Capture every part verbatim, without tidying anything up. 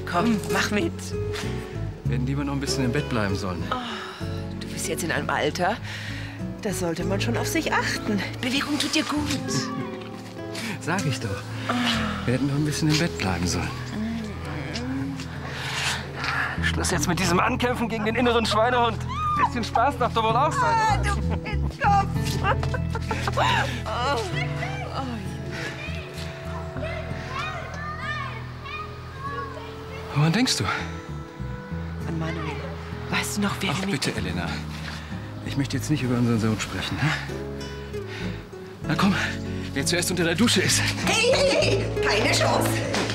Komm, mach mit. Wir hätten lieber noch ein bisschen im Bett bleiben sollen. Oh, du bist jetzt in einem Alter, da sollte man schon auf sich achten. Bewegung tut dir gut. Sag ich doch. Oh. Wir hätten noch ein bisschen im Bett bleiben sollen. Schluss jetzt mit diesem Ankämpfen gegen den inneren Schweinehund. Ein bisschen Spaß darf doch wohl auch sein, ah, oder? Du Kopf. oh. Woran denkst du? An Manuel. Weißt du noch, wer Ach, bitte, Elena. Ich möchte jetzt nicht über unseren Sohn sprechen. Ne? Na komm, wer zuerst unter der Dusche ist. Hey, hey, hey! Keine Chance!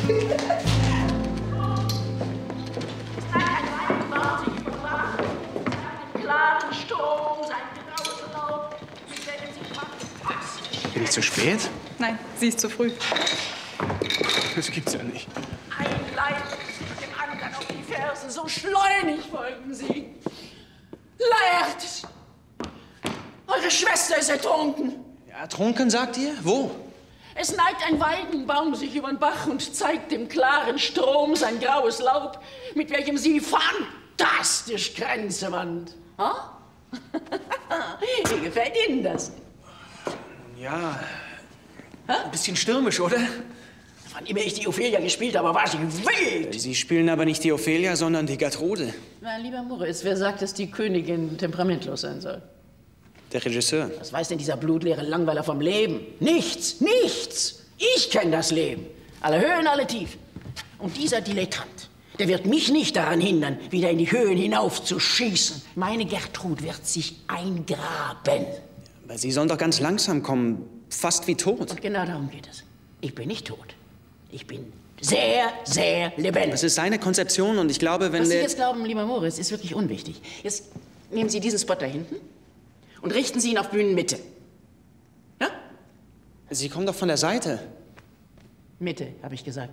Bin ich zu spät? Nein, sie ist zu früh. Das gibt's ja nicht. Ein Leib dem anderen auf die Ferse, so schleunig folgen Sie. Laertes! Eure Schwester ist ertrunken. Ja, ertrunken, sagt ihr? Wo? Es neigt ein Weidenbaum sich über den Bach und zeigt dem klaren Strom sein graues Laub, mit welchem sie fantastisch Grenze wand. Ha? Wie gefällt Ihnen das? Ja, ein bisschen stürmisch, oder? Wann immer ich die Ophelia gespielt habe, war sie wild. Sie spielen aber nicht die Ophelia, sondern die Gertrude. Mein lieber Moritz, wer sagt, dass die Königin temperamentlos sein soll? Der Regisseur. Was weiß denn dieser blutleere Langweiler vom Leben? Nichts, nichts. Ich kenne das Leben. Alle Höhen, alle Tiefen. Und dieser Dilettant, der wird mich nicht daran hindern, wieder in die Höhen hinaufzuschießen. Meine Gertrud wird sich eingraben. Aber Sie sollen doch ganz langsam kommen, fast wie tot. Und genau darum geht es. Ich bin nicht tot. Ich bin sehr, sehr lebendig. Das ist seine Konzeption und ich glaube, wenn Was der... Sie jetzt glauben, lieber Moritz, ist wirklich unwichtig. Jetzt nehmen Sie diesen Spot da hinten und richten Sie ihn auf Bühnenmitte. Ja? Sie kommen doch von der Seite. Mitte, habe ich gesagt.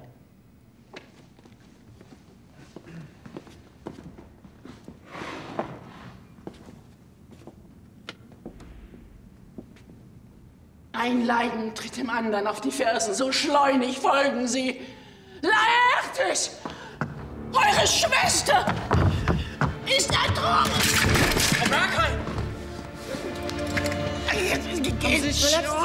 Ein Leiden tritt dem anderen auf die Fersen, so schleunig folgen Sie. Laertes! Eure Schwester ist ertrunken! Frau Bergheim! Geht schon!